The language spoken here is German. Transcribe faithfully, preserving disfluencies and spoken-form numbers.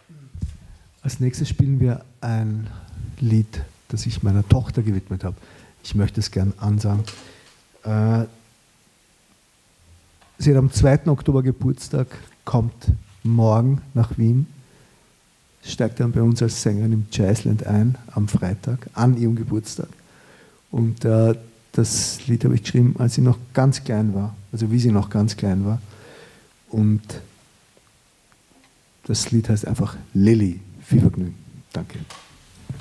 Als nächstes spielen wir ein Lied, das ich meiner Tochter gewidmet habe. Ich möchte es gern ansagen. Äh, sie hat am zweiten Oktober Geburtstag, kommt morgen nach Wien, steigt dann bei uns als Sängerin im Jazzland ein, am Freitag, an ihrem Geburtstag. Und äh, das Lied habe ich geschrieben, als sie noch ganz klein war, also wie sie noch ganz klein war. Und das Lied heißt einfach Lilly. Viel Vergnügen. Danke.